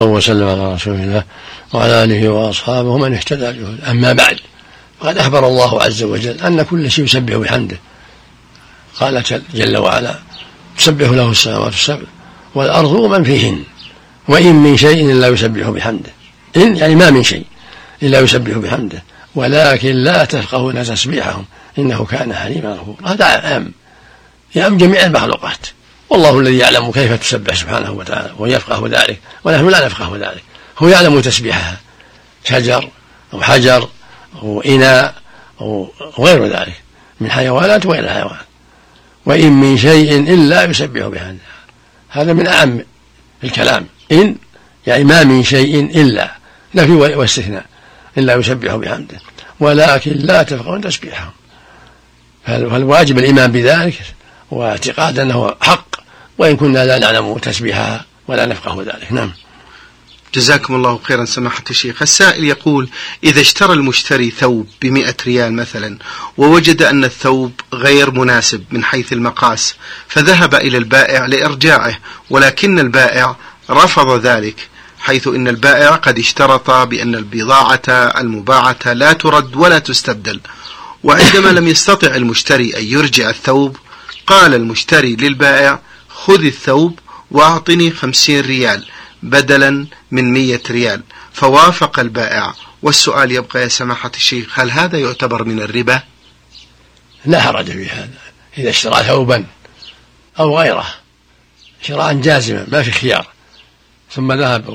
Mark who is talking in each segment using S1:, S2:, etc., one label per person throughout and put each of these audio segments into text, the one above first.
S1: وسلم على رسول الله وعلى آله وأصحابه ومن اهتدى بهداه. أما بعد، قد أخبر الله عز وجل أن كل شيء يسبح بحمده. قال جل وعلا: تسبح له السماوات السبع والأرض ومن فيهن وإن من شيء إلا يسبح بحمده. إن يعني ما من شيء إلا يسبح بحمده ولكن لا تفقهون تسبيحهم إنه كان حليما غفورا. هذا عام يعم جميع المخلوقات، والله الذي يعلم كيف تسبح سبحانه وتعالى ويفقه ذلك، ونحن لا نفقه ذلك. هو يعلم تسبيحها، شجر أو حجر أو إناء أو غير ذلك من حيوانات وغير الحيوانات. وإن من شيء إلا يسبح بحمده، هذا من أعم الكلام. إن يعني ما من شيء إلا نفي واستثناء، إلا يسبح بحمده ولكن لا تفقهون تسبيحهم. فالواجب الإيمان بذلك واعتقاد أنه حق، وإن كنا لا نعلم تسبيحها ولا نفقه ذلك. نعم.
S2: جزاكم الله خيرا سماحة الشيخ. السائل يقول: إذا اشترى المشتري ثوب ب100 ريال مثلا، ووجد أن الثوب غير مناسب من حيث المقاس، فذهب إلى البائع لإرجاعه، ولكن البائع رفض ذلك، حيث إن البائع قد اشترط بأن البضاعة المباعة لا ترد ولا تستبدل. وعندما لم يستطع المشتري أن يرجع الثوب، قال المشتري للبائع: خذ الثوب وأعطني 50 ريال بدلا من 100 ريال. فوافق البائع. والسؤال يبقى يا سماحة الشيخ: هل هذا يعتبر من الربا؟
S1: لا حرج في هذا، إذا اشترى ثوبا أو غيره شراء جازما ما في خيار، ثم ذهب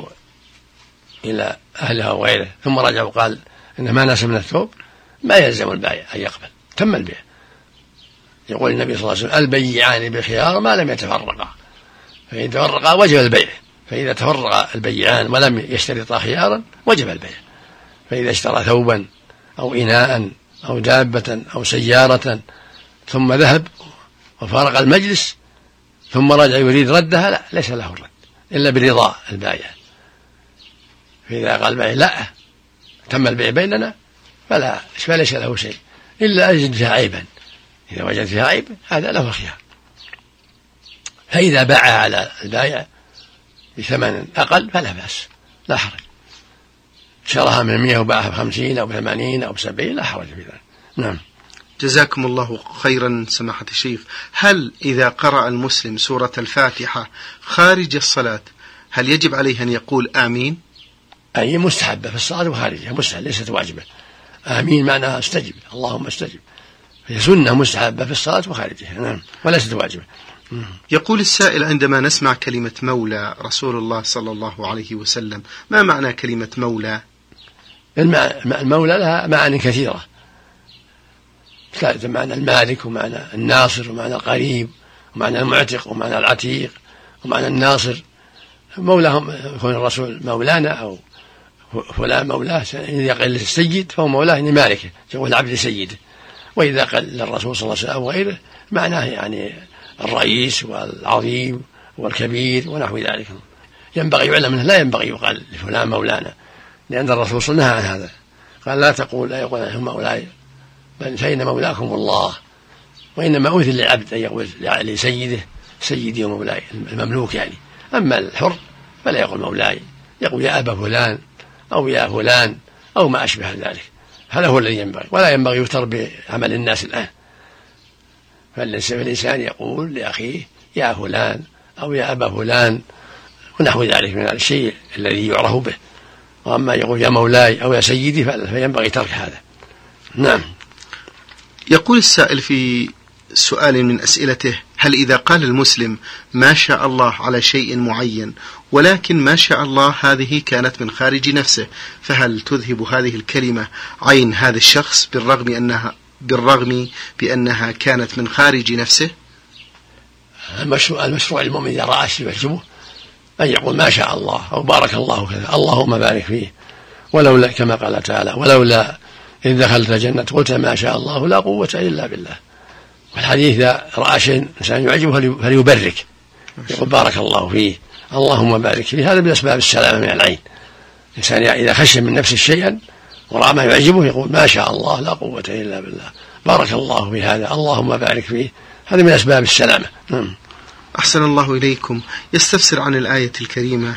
S1: إلى أهلها وغيره ثم رجع وقال إنه ما ناسب من الثوب، ما يلزم البائع أن يقبل، تم البيع. يقول النبي صلى الله عليه وسلم: البيعان بخيار ما لم يتفرقا، فإن تفرقا وجب البيع، فإذا تفرق البيعان ولم يشترطا خيارا وجب البيع. فإذا اشترى ثوبا أو إناء أو دابة أو سيارة ثم ذهب وفارق المجلس ثم رجع يريد ردها، لا، ليس له الرد إلا برضا البائع. فإذا قال البائع: لا، تم البيع بيننا، فليس له شيء إلا أجد فيها عيبا. إذا وجد فيها عيب هذا له خيار. فإذا باع على البائع بثمن أقل فلا بأس، لا حرج. شراها من 100 وباعها ب50 أو ب80 أو ب70 لا حرج في ذلك. نعم.
S2: جزاكم الله خيرا سماحة الشيخ. هل إذا قرأ المسلم سورة الفاتحة خارج الصلاة هل يجب عليه أن يقول آمين؟
S1: أي مستحبة في الصلاة وخارجها، مستحب ليست واجبة. آمين معناها استجب، اللهم استجب، هي سنة مستحبة في الصلاة وخارجها. نعم، وليست واجبة.
S2: يقول السائل: عندما نسمع كلمة مولى رسول الله صلى الله عليه وسلم، ما معنى كلمة مولى؟
S1: المولى لها معاني كثيرة، معنى المالك ومعنى الناصر ومعنى القريب ومعنى المعتق ومعنى العتيق ومعنى الناصر. مولاهم يكون الرسول مولانا أو فلان مولاه. إذا قال السيد فهو مولاه يعني مالكه، يقول العبد سيده. وإذا قال للرسول صلى الله عليه وسلم وغيره معناه يعني الرئيس والعظيم والكبير ونحو ذلك. ينبغي يعلم منه، لا ينبغي يقال لفلان مولانا، لأن الرسول صلى الله عليه وسلم نهى عن هذا، قال: لا يقول عنهم مولاي، بل فإن مولاكم الله. وإنما أوثر للعبد أن يقول لسيده سيدي ومولاي، المملوك يعني. أما الحر فلا يقول مولاي، يقول يا أبا فلان أو يا فلان أو ما أشبه ذلك. هذا هو الذي ينبغي، ولا ينبغي يفتر بعمل الناس الآن. فالإنسان يقول لأخيه يا فلان أو يا أبا فلان ونحو ذلك من الشيء الذي يعرف به. وأما يقول يا مولاي أو يا سيدي فينبغي ترك هذا. نعم.
S2: يقول السائل في سؤال من أسئلته: هل إذا قال المسلم ما شاء الله على شيء معين ولكن ما شاء الله هذه كانت من خارج نفسه، فهل تذهب هذه الكلمة عين هذا الشخص بالرغم بأنها كانت من خارج نفسه؟
S1: المشروع المؤمن إذا رأى شيء يعجبه أن يقول ما شاء الله أو بارك الله كذا، اللهم بارك فيه، ولولا كما قال تعالى: ولولا إذ دخلت الجنة قلت ما شاء الله لا قوة إلا بالله. والحديث إذا رأى شيء إنسان يعجبه فليبرك، يقول بارك الله فيه، اللهم بارك فيه. هذا من أسباب السلامة من العين. الإنسان إذا خشي من نفسه شيئا ورأى ما يعجبه يقول ما شاء الله لا قوة إلا بالله، بارك الله في هذا، اللهم بارك فيه. هذا من أسباب السلامة.
S2: أحسن الله إليكم. يستفسر عن الآية الكريمة: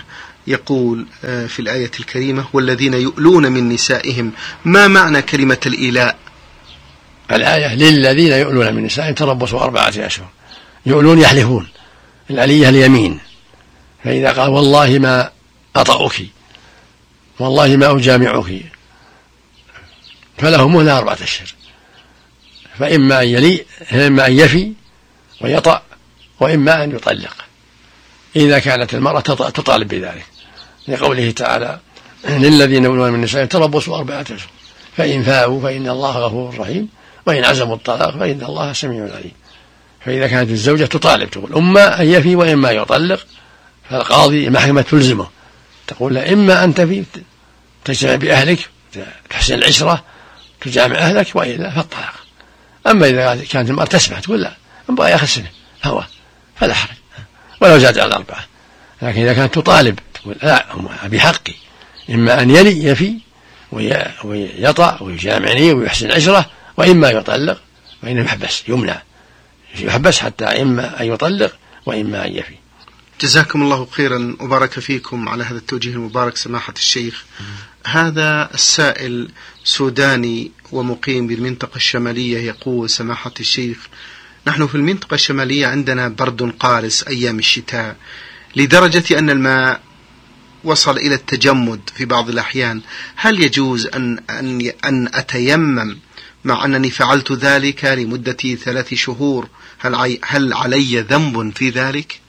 S2: يقول في الآية الكريمة والذين يؤلون من نسائهم، ما معنى كلمة الإيلاء؟
S1: الآية للذين يؤلون من نسائهم تربصوا 4 أشهر. يؤلون يحلفون، الألية اليمين، فإذا قال والله ما أطأك والله ما أجامعك فله مهلة 4 أشهر، فإما أن يفي ويطأ وإما أن يطلق إذا كانت المرأة تطالب بذلك، لقوله تعالى للذين يؤلون من نسائهم تربصوا 4 أشهر فإن فاءوا فإن الله غفور رحيم وإن عزموا الطلاق فإن الله سميع عليم. فإذا كانت الزوجة تطالب تقول إما أن يفي وإما يطلق، فالقاضي المحكمة تلزمه تقول له إما أن تفي تجتمع بأهلك تحسن العشرة تجامع أهلك وإلا فالطلاق. أما إذا كانت المرأة تسمح تقول لا أبغى يأخذ سنة هو فلا حرج ولو زاد على 4. لكن إذا كانت تطالب تقول لا بحقي إما أن يفي ويطأ ويجامعني ويحسن عشرة وإما يطلق، وإنه يحبس يمنع يحبس حتى إما أن يطلق وإما أن يفي.
S2: جزاكم الله خيرا وبارك فيكم على هذا التوجيه المبارك سماحة الشيخ. هذا السائل سوداني ومقيم بالمنطقة الشمالية يقول سماحة الشيخ نحن في المنطقة الشمالية عندنا برد قارس أيام الشتاء لدرجة أن الماء وصل إلى التجمد في بعض الأحيان، هل يجوز أن أتيمم مع أنني فعلت ذلك لمدة 3 شهور؟ هل علي ذنب في ذلك؟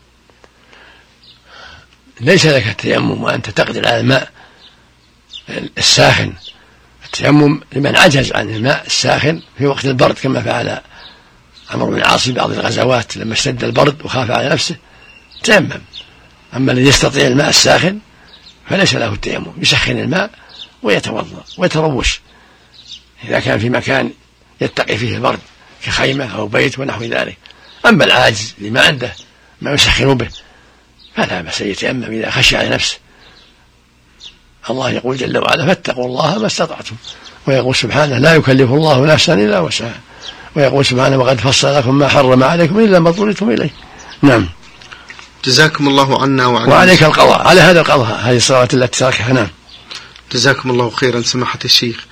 S1: ليس لك التيمم وأنت تقدر على الماء الساخن. التيمم لمن عجز عن الماء الساخن في وقت البرد كما فعل عمرو بن العاص في بعض الغزوات لما اشتد البرد وخاف على نفسه تيمم. أما الذي يستطيع الماء الساخن فليس له التيمم، يسخن الماء ويتوضأ ويتروش إذا كان في مكان يتقي فيه البرد كخيمة أو بيت ونحو ذلك. أما العاجز لما عنده ما يسخن به فلا بأس يتيمم إذا خشي على نفسه. الله يقول جل وعلا فاتقوا الله ما استطعتم، ويقول سبحانه لا يكلف الله نفسا إلا وسعها، ويقول سبحانه وقد فصل لكم ما حرم عليكم إلا ما اضطررتم إليه. نعم.
S2: جزاكم الله عنا
S1: وعليك القضاء على هذا القضاء، هذه الصلوات التي تركها. نعم. جزاكم
S2: الله خيرا سماحة الشيخ.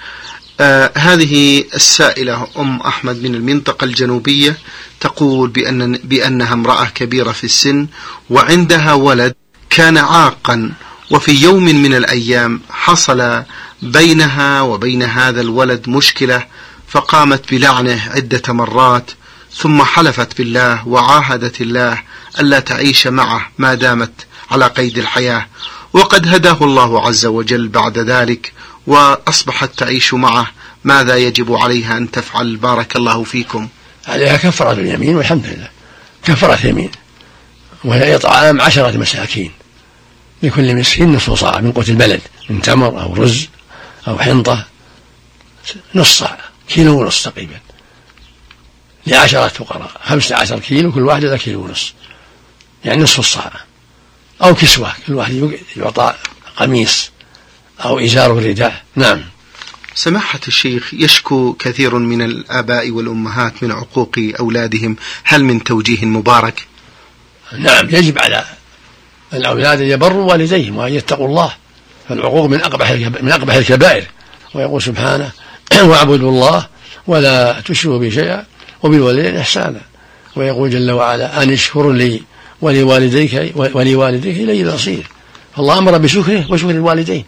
S2: هذه السائلة أم أحمد من المنطقة الجنوبية تقول بأنها امرأة كبيرة في السن وعندها ولد كان عاقا، وفي يوم من الأيام حصل بينها وبين هذا الولد مشكلة فقامت بلعنه عدة مرات، ثم حلفت بالله وعاهدت الله ألا تعيش معه ما دامت على قيد الحياة، وقد هداه الله عز وجل بعد ذلك وأصبحت تعيش معه. ماذا يجب عليها أن تفعل بارك الله فيكم؟
S1: عليها كفارة اليمين والحمد لله، كفارة يمين، وهي إطعام 10 مساكين لكل مسكين نصف صاع من قوت البلد من تمر أو رز أو حنطة، نص صاع، 1.5 كيلو تقريبا ل10 فقراء، 15 كيلو كل واحد 1.5 كيلو يعني نصف الصاع، أو كسوة كل واحد يعطى قميص أو إزار ورداء. نعم.
S2: سماحة الشيخ يشكو كثير من الآباء والأمهات من عقوق أولادهم، هل من توجيه مبارك؟
S1: نعم، يجب على الأولاد أن يبروا والديهم وأن يتقوا الله، فالعقوق من أقبح الكبائر، ويقول سبحانه واعبدوا الله ولا تشركوا به شيئا وبالوالدين إحسانا، ويقول جل وعلا أن اشكر لي ولوالديك إلي المصير، فالله أمر بشكره وشكر الوالدين.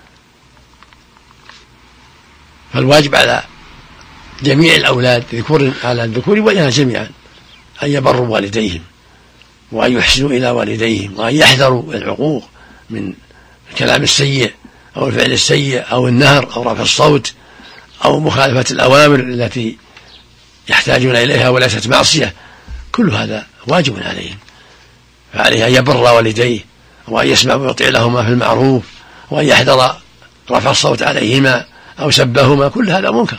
S1: فالواجب على جميع الأولاد على الذكور والإناث جميعا أن يبروا والديهم وأن يحسنوا إلى والديهم وأن يحذروا العقوق من الكلام السيء أو الفعل السيء أو النهر أو رفع الصوت أو مخالفة الأوامر التي يحتاجون إليها وليست معصية، كل هذا واجب عليهم، فعليه أن يبر والديه وأن يسمع ويطيع لهما في المعروف وأن يحذر رفع الصوت عليهما أو سبهما، كل هذا منكر.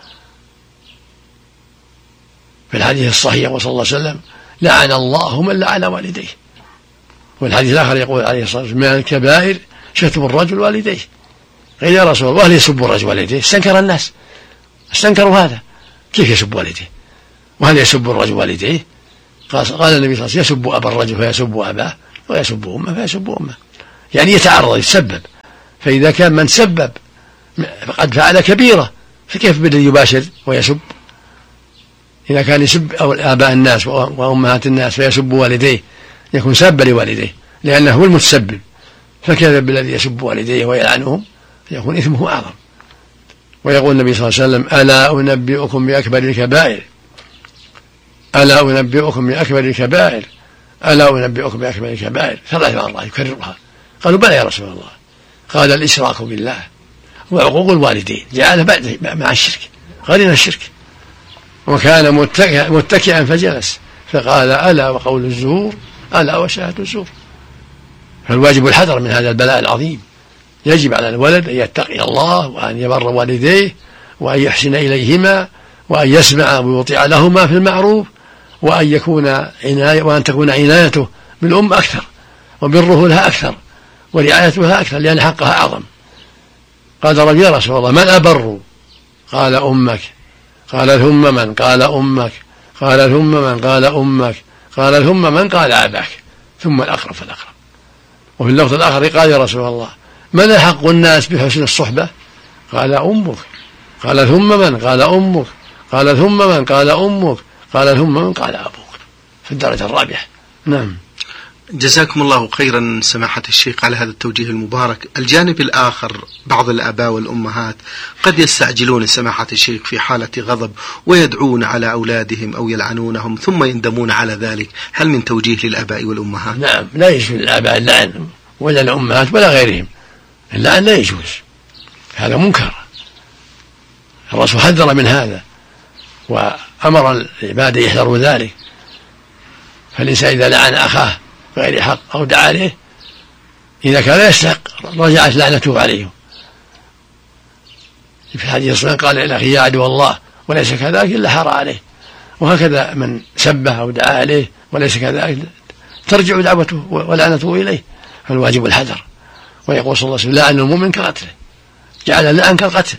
S1: في الحديث الصحيح وصلى الله عليه وسلم لعن الله من لعن والديه، والحديث الآخر يقول عليه الصلاة والسلام من الكبائر شتم الرجل والديه. قيل يا رسول الله وهل يسب الرجل والديه؟ استنكر الناس، استنكروا هذا، كيف يسب والديه؟ وهل يسب الرجل والديه؟ قال النبي صلى الله عليه وسلم يسب أبا الرجل فيسب أباه ويسب أمه فيسب أمه، يعني يتعرض يتسبب. فإذا كان من سبب فقد فعل كبيرة، فكيف بالذي يباشر ويسب؟ إذا كان يسب آباء الناس وأمهات الناس فيسب والديه يكون سابا لوالديه لأنه هو المتسبب، فكيف بالذي يسب والديه ويلعنهم؟ يكون إثمه أعظم. ويقول النبي صلى الله عليه وسلم: ألا أنبئكم بأكبر الكبائر، ألا أنبئكم بأكبر الكبائر، ألا أنبئكم بأكبر الكبائر، 3 مرات يكررها. قالوا: بلى يا رسول الله. قال: الإشراك بالله وعقوق الوالدين، جعله مع الشرك، قرن الشرك. وكان متكئا فجلس فقال: ألا وقول الزور، ألا وشهادة الزور. فالواجب الحذر من هذا البلاء العظيم. يجب على الولد أن يتقي الله وأن يبر والديه وأن يحسن إليهما وأن يسمع ويطيع لهما في المعروف، وأن تكون عنايته بالأم أكثر وبره لها أكثر ورعايتها أكثر لأن حقها أعظم. قال رجل: يا رسول الله من أبر؟ قال: أمك. قال: ثم من؟ قال: أمك. قال: ثم من؟ قال: أمك. قال: ثم من؟ قال: أباك. ثم الأقرب فالأقرب. وفي اللفظ الآخر قال: يا رسول الله من أحق الناس بحسن الصحبة؟ قال: أمك. قال: ثم من؟ قال: أمك. قال: ثم من؟ قال: أمك. قال: ثم من؟ قال: أبوك. في الدرجة الرابعة. نعم.
S2: جزاكم الله خيرا سماحة الشيخ على هذا التوجيه المبارك. الجانب الآخر، بعض الآباء والأمهات قد يستعجلون سماحة الشيخ في حالة غضب ويدعون على أولادهم أو يلعنونهم ثم يندمون على ذلك، هل من توجيه للآباء والأمهات؟
S1: نعم، لا يجوز للآباء اللعن ولا الأمهات ولا غيرهم، اللعن لا يجوز، هذا منكر. الرسول حذر من هذا وأمر العباد يحذروا ذلك. فالإنسان إذا لعن أخاه بغير حق أو دعا عليه إذا كان يستحق رجعت لعنته عليه. في حديث الصلاة قال لأخي: يا عدو الله وليس كذلك إلا حار عليه. وهكذا من سبه أو دعا عليه وليس كذلك ترجع دعوته ولعنته إليه. فالواجب الحذر. ويقول صلى الله عليه وسلم: لعن المؤمن كقتله، جعل اللعن كالقتل.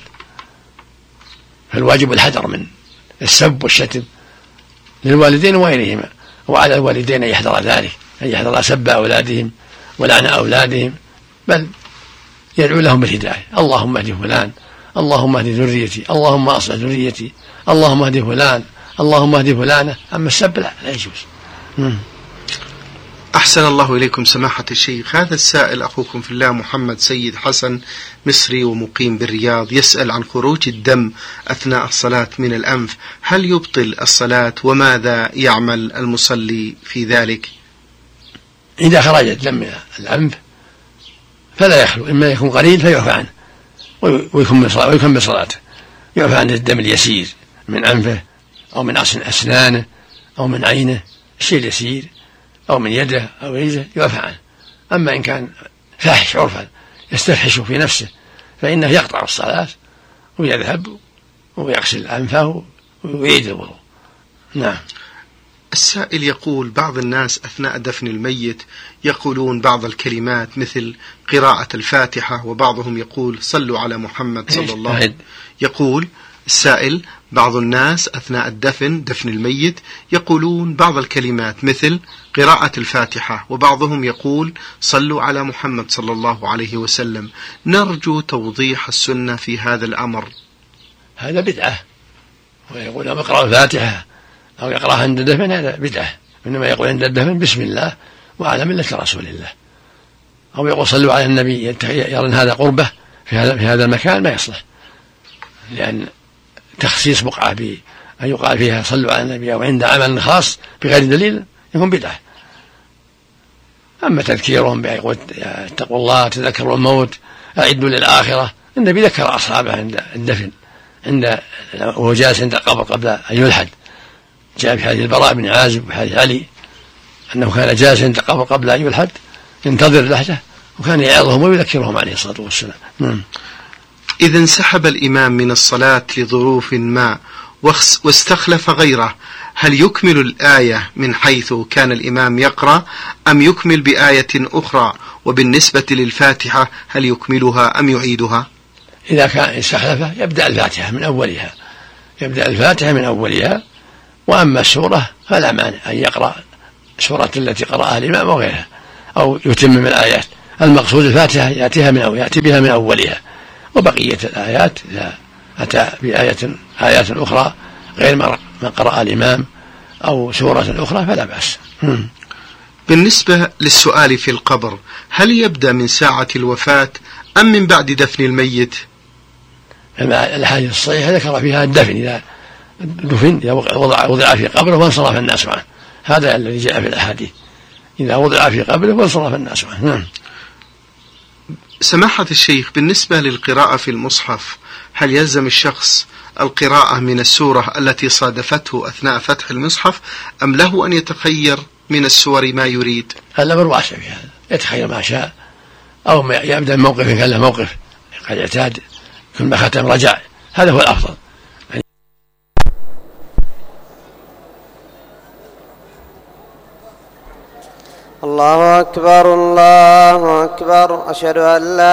S1: فالواجب الحذر من السب والشتم للوالدين وغيرهما، وعلى الوالدين أن يحذر ذلك، أن يحذر سب أولادهم ولعن أولادهم، بل يدعو لهم بالهداية: اللهم اهد فلان، اللهم اهد ذريتي، اللهم أصلح ذريتي، اللهم اهد فلان، اللهم اهد فلانة. أما السب لا يجوز.
S2: أحسن الله إليكم سماحة الشيخ. هذا السائل أخوكم في الله محمد سيد حسن، مصري ومقيم بالرياض، يسأل عن خروج الدم أثناء الصلاة من الأنف، هل يبطل الصلاة وماذا يعمل المصلي في ذلك؟
S1: إذا خرج الدم من الأنف فلا يخلو، إما يكون قليل فيعفى عنه ويكمل صلاته، يعفى عن الدم اليسير من أنفه أو من أسنانه أو من عينه، الشيء اليسير، أو من يده أو يده يعفى عنه. أما إن كان فاحش عرفا يستفحش في نفسه فإنه يقطع الصلاة ويذهب ويغسل أنفه ويعيد الوضوء. نعم.
S2: السائل يقول: بعض الناس أثناء دفن الميت يقولون بعض الكلمات مثل قراءة الفاتحة، وبعضهم يقول صلوا على محمد صلى الله عليه وسلم. يقول السائل: بعض الناس أثناء دفن الميت يقولون بعض الكلمات مثل قراءة الفاتحة، وبعضهم يقول صلوا على محمد صلى الله عليه وسلم، نرجو توضيح السنة في هذا الأمر.
S1: هذا بدعة، ويقول لهم اقرأوا الفاتحة أو يقرأها عند الدفن، هذا بدعة. إنما يقول عند الدفن بسم الله وعلى ملة رسول الله، أو يقول صلوا على النبي، يرى هذا قربة في هذا المكان ما يصلح، لأن تخصيص بقعة بأن يقال فيها صلوا على النبي أو عند عمل خاص بغير دليل يكون بدعة. أما تذكيرهم بيقول اتقوا الله، تذكروا الموت، أعدوا للآخرة، النبي ذكر أصحابه عند الدفن، وهو جالس عند القبر قبل أن يلحد. جاء في حديث البراء بن عازب وحديث علي أنه كان جالس عند القبر قبل أن يلحد ينتظر لحده، وكان يعظهم ويذكرهم عليه الصلاة والسلام.
S2: إذا انسحب الإمام من الصلاة لظروف ما واستخلف غيره، هل يكمل الآية من حيث كان الإمام يقرأ أم يكمل بآية أخرى؟ وبالنسبة للفاتحة هل يكملها أم يعيدها؟
S1: إذا كان استخلفه يبدأ الفاتحة من أولها، وأما السورة فلا مانع أن يقرأ سورة التي قرأها الإمام وغيرها، أو يتمم الآيات، المقصود الفاتحة يأتي بها من أولها، وبقية الآيات إذا أتى بآيات أخرى غير ما قرأ الإمام أو سورة أخرى فلا بأس.
S2: بالنسبة للسؤال في القبر، هل يبدأ من ساعة الوفاة أم من بعد دفن الميت؟
S1: الأحاديث الصحيحة ذكر فيها الدفن، إذا دفن وضع في قبره وانصرف الناس معه، هذا الذي جاء في الأحاديث، إذا وضع في قبره وانصرف الناس معه.
S2: سماحة الشيخ، بالنسبة للقراءة في المصحف، هل يلزم الشخص القراءة من السورة التي صادفته أثناء فتح المصحف أم له أن يتخير من السور ما يريد؟
S1: الأمر واسع في هذا، يتخير ما شاء، أو يبدأ من موقف كان له موقف قد اعتاد كل ما ختم رجع، هذا هو الأفضل.
S3: الله أكبر الله أكبر، أشهد أن لا